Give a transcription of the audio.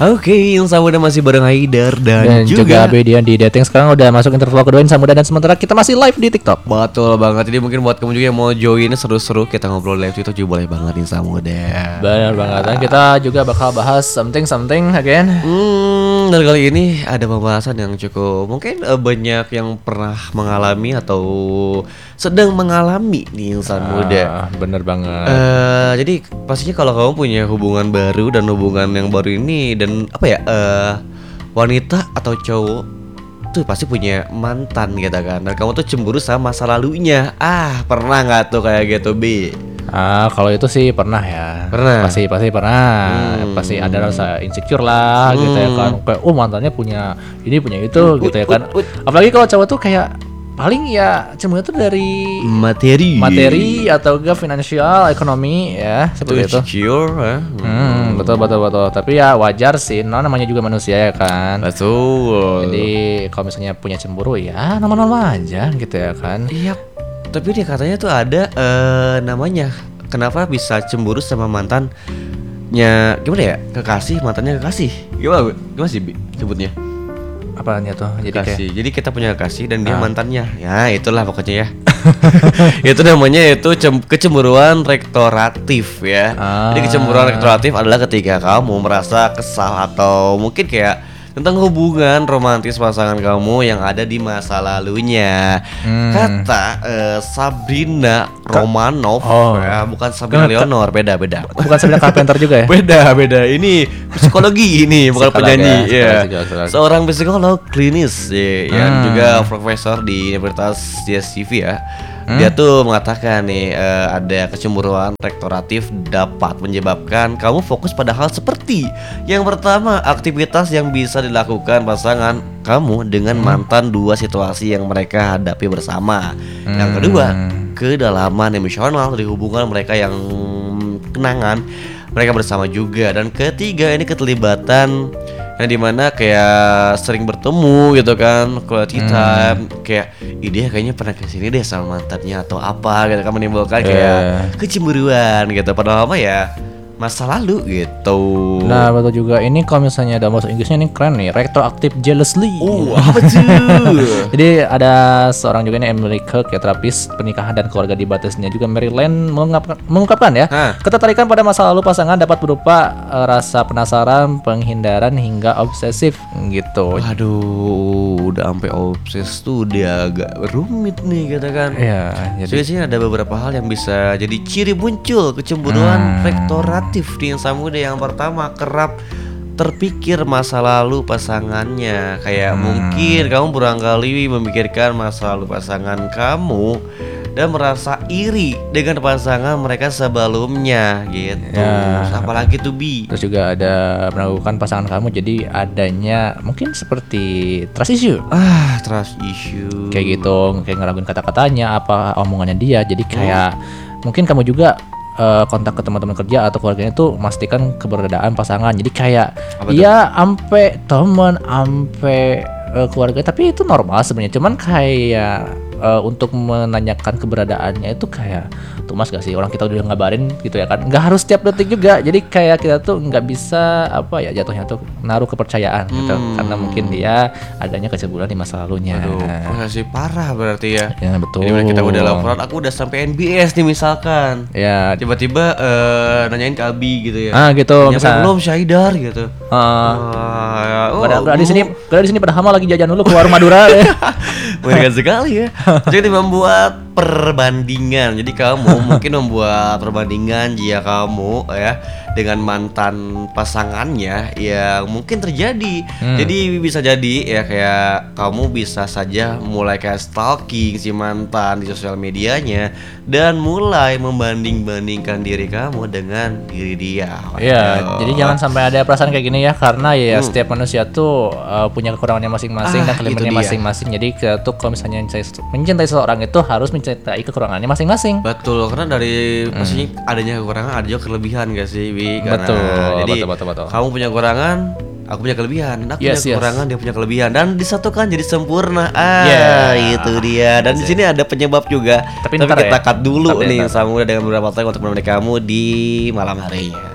Oke, yang sama udah masih bareng Haidar dan juga Bedian di dating sekarang udah masuk interval kedua Samuda, dan sementara kita masih live di TikTok. Betul banget. Jadi mungkin buat kamu juga yang mau join seru-seru kita ngobrol live itu juga boleh banget nih Samuda. Benar banget. Dan kita juga bakal bahas something again. Dan kali ini ada pembahasan yang cukup mungkin banyak yang pernah mengalami atau sedang mengalami nih insan muda. Bener banget. Jadi pastinya kalau kamu punya hubungan baru dan hubungan yang baru ini dan wanita atau cowok tuh pasti punya mantan gitu kan. Dan kamu tuh cemburu sama masa lalunya. Pernah nggak tuh kayak gitu, Bi? Kalau itu sih pernah ya. Pernah. Pasti pernah. Pasti ada rasa insecure lah gitu ya kan. Kayak mantannya punya ini punya itu gitu ya kan. Apalagi kalau cowok tuh kayak paling ya cemburu itu dari materi atau enggak finansial, ekonomi ya, seperti itu. Insecure, Betul. Tapi ya wajar sih, namanya juga manusia ya kan. Betul. Jadi kalau misalnya punya cemburu ya normal-normal aja gitu ya kan. Iya. Tapi dia katanya tuh ada namanya. Kenapa bisa cemburu sama mantannya? Gimana ya? Mantannya kekasih. Gimana sih Bi sebutnya? Apanya tuh? Jadi kita punya kekasih dan dia mantannya. Ya itulah pokoknya ya. Itu namanya kecemburuan rektoratif ya. Jadi kecemburuan rektoratif adalah ketika kamu merasa kesal atau mungkin kayak tentang hubungan romantis pasangan kamu yang ada di masa lalunya. Kata Sabrina Romanov, bukan Sabrina Leonor, beda. Bukan Sabrina Carpenter juga ya? Beda. Ini psikologi ini, bukan penyanyi. Ya. Seorang psikolog klinis yang juga profesor di Universitas CSCV ya. Dia tuh mengatakan nih ada kecemburuan rektoratif dapat menyebabkan kamu fokus pada hal seperti yang pertama, aktivitas yang bisa dilakukan pasangan kamu dengan mantan, dua situasi yang mereka hadapi bersama. Yang kedua, kedalaman emosional dari hubungan mereka yang kenangan mereka bersama juga. Dan ketiga, ini keterlibatan yang dimana kayak sering bertemu gitu kan, quality time, kayak dia kayaknya pernah kesini deh sama mantannya atau apa gitu kan, menimbulkan kayak kecemburuan gitu. Padahal ya masa lalu gitu. Nah betul juga, ini kalau misalnya dalam bahasa Inggrisnya ini keren nih, retroactive jealousy. Apa tuh? Jadi ada seorang juga ini Emily Kirk ya, terapis pernikahan dan keluarga di Bethesda juga Maryland mengungkapkan ya, ketertarikan pada masa lalu pasangan dapat berupa rasa penasaran, penghindaran hingga obsesif gitu. Aduh, udah sampai obses tuh dia agak rumit nih katakan. Iya. Jadi sini ada beberapa hal yang bisa jadi ciri muncul kecemburuan rektoratif di insan muda. Yang pertama, kerap terpikir masa lalu pasangannya. Kayak mungkin kamu berulang kali memikirkan masa lalu pasangan kamu dan merasa iri dengan pasangan mereka sebelumnya gitu. Apalagi tuh Bi. Terus juga ada meragukan pasangan kamu, jadi adanya mungkin seperti trust issue. Trust issue. Kayak gitu, kayak ngeraguin kata-katanya, apa omongannya dia. Jadi kayak mungkin kamu juga kontak ke teman-teman kerja atau keluarganya tuh memastikan keberadaan pasangan. Jadi kayak ampe teman, ampe keluarga, tapi itu normal sebenarnya. Cuman kayak untuk menanyakan keberadaannya itu kayak tuh mas gak sih, orang kita udah ngabarin gitu ya kan, nggak harus setiap detik juga. Jadi kayak kita tuh nggak bisa jatuhnya tuh naruh kepercayaan gitu, karena mungkin dia adanya kecemburuan di masa lalunya. Masih parah berarti ya. Ya betul. Jadi kita udah laporan, aku udah sampai NBS nih misalkan. Ya. Tiba-tiba nanyain ke Abi gitu ya. Gitu. Misalnya belum Syaidar gitu. Gak di sini padahal lagi jajan dulu ke warung Madura ya. Mengerikan sekali ya. Jadi membuat perbandingan. Jadi kamu mungkin membuat perbandingan jika kamu ya dengan mantan pasangannya yang mungkin terjadi. Jadi bisa jadi ya kayak kamu bisa saja mulai kayak stalking si mantan di sosial medianya dan mulai membanding-bandingkan diri kamu dengan diri dia. Iya, jadi jangan sampai ada perasaan kayak gini ya, karena ya setiap manusia tuh punya kekurangannya masing-masing dan kelebihannya masing-masing. Jadi kita tuh kalau misalnya mencintai seseorang itu harus mencintai kekurangannya masing-masing. Betul, karena dari pasti adanya kekurangan ada juga kelebihan gak sih, Wi? Betul. Jadi kamu punya kekurangan, aku punya kelebihan, aku punya kekurangan, dia punya kelebihan, dan disatukan jadi sempurna. Itu dia. Dan di sini ada penyebab juga. Tapi kita cut dulu nih sama dengan beberapa tag untuk menemani kamu di malam hari.